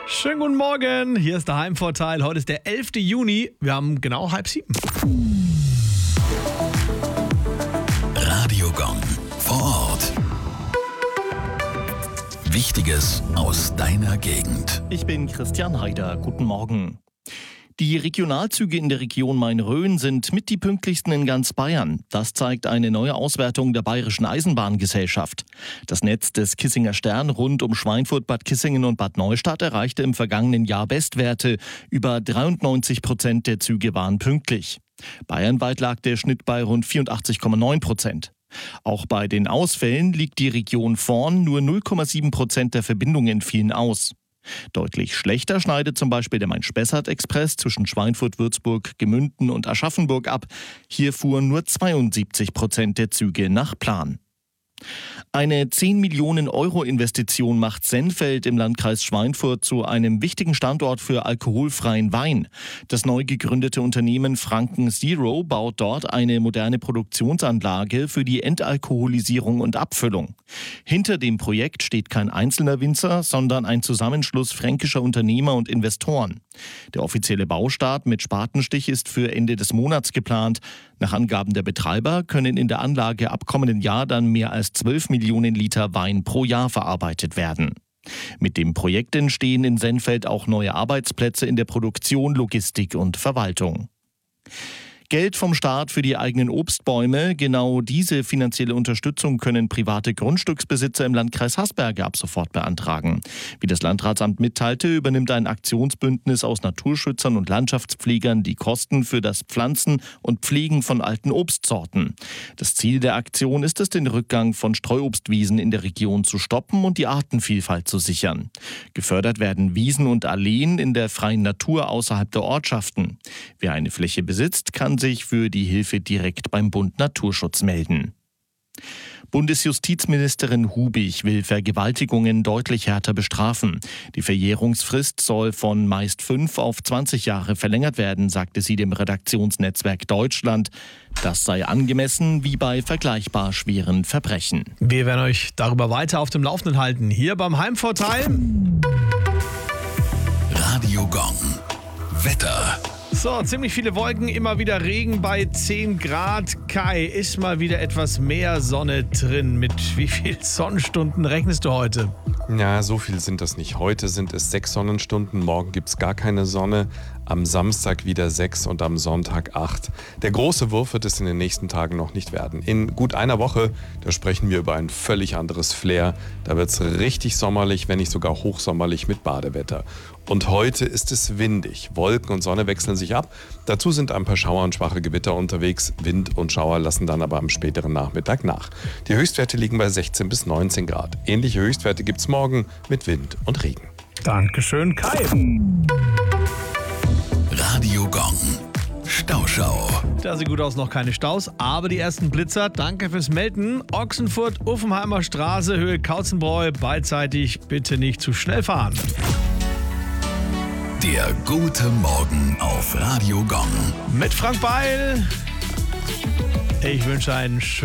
Schönen guten Morgen, hier ist der Heimvorteil. Heute ist der 11. Juni, wir haben genau 6:30. Radio Gong vor Ort. Wichtiges aus deiner Gegend. Ich bin Christian Heider. Guten Morgen. Die Regionalzüge in der Region Main-Rhön sind mit die pünktlichsten in ganz Bayern. Das zeigt eine neue Auswertung der Bayerischen Eisenbahngesellschaft. Das Netz des Kissinger Stern rund um Schweinfurt, Bad Kissingen und Bad Neustadt erreichte im vergangenen Jahr Bestwerte. Über 93% der Züge waren pünktlich. Bayernweit lag der Schnitt bei rund 84,9%. Auch bei den Ausfällen liegt die Region vorn, nur 0,7% der Verbindungen fielen aus. Deutlich schlechter schneidet zum Beispiel der Main-Spessart-Express zwischen Schweinfurt, Würzburg, Gemünden und Aschaffenburg ab. Hier fuhren nur 72% der Züge nach Plan. Eine 10 Millionen Euro Investition macht Sennfeld im Landkreis Schweinfurt zu einem wichtigen Standort für alkoholfreien Wein. Das neu gegründete Unternehmen Franken Zero baut dort eine moderne Produktionsanlage für die Entalkoholisierung und Abfüllung. Hinter dem Projekt steht kein einzelner Winzer, sondern ein Zusammenschluss fränkischer Unternehmer und Investoren. Der offizielle Baustart mit Spatenstich ist für Ende des Monats geplant. Nach Angaben der Betreiber können in der Anlage ab kommenden Jahr dann mehr als 12 Millionen Liter Wein pro Jahr verarbeitet werden. Mit dem Projekt entstehen in Sennfeld auch neue Arbeitsplätze in der Produktion, Logistik und Verwaltung. Geld vom Staat für die eigenen Obstbäume. Genau diese finanzielle Unterstützung können private Grundstücksbesitzer im Landkreis Hasberge ab sofort beantragen. Wie das Landratsamt mitteilte, übernimmt ein Aktionsbündnis aus Naturschützern und Landschaftspflegern die Kosten für das Pflanzen und Pflegen von alten Obstsorten. Das Ziel der Aktion ist es, den Rückgang von Streuobstwiesen in der Region zu stoppen und die Artenvielfalt zu sichern. Gefördert werden Wiesen und Alleen in der freien Natur außerhalb der Ortschaften. Wer eine Fläche besitzt, kann sich für die Hilfe direkt beim Bund Naturschutz melden. Bundesjustizministerin Hubig will Vergewaltigungen deutlich härter bestrafen. Die Verjährungsfrist soll von meist 5 auf 20 Jahre verlängert werden, sagte sie dem Redaktionsnetzwerk Deutschland. Das sei angemessen wie bei vergleichbar schweren Verbrechen. Wir werden euch darüber weiter auf dem Laufenden halten. Hier beim Heimvorteil. Radio Gong. Wetter. So, ziemlich viele Wolken, immer wieder Regen bei 10 Grad. Kai, ist mal wieder etwas mehr Sonne drin. Mit wie viel Sonnenstunden rechnest du heute? Ja, so viel sind das nicht. Heute sind es 6 Sonnenstunden, morgen gibt es gar keine Sonne, am Samstag wieder 6 und am Sonntag 8. Der große Wurf wird es in den nächsten Tagen noch nicht werden. In gut einer Woche, da sprechen wir über ein völlig anderes Flair. Da wird es richtig sommerlich, wenn nicht sogar hochsommerlich mit Badewetter. Und heute ist es windig. Wolken und Sonne wechseln sich ab. Dazu sind ein paar Schauer und schwache Gewitter unterwegs. Wind und Schauer lassen dann aber am späteren Nachmittag nach. Die Höchstwerte liegen bei 16 bis 19 Grad. Ähnliche Höchstwerte gibt es morgen mit Wind und Regen. Dankeschön, Kai. Radio Gong. Stauschau. Da sieht gut aus, noch keine Staus, aber die ersten Blitzer. Danke fürs Melden. Ochsenfurt, Uffenheimer Straße, Höhe Kautzenbräu. Beidseitig bitte nicht zu schnell fahren. Der gute Morgen auf Radio Gong. Mit Frank Beil. Ich wünsche einen schönen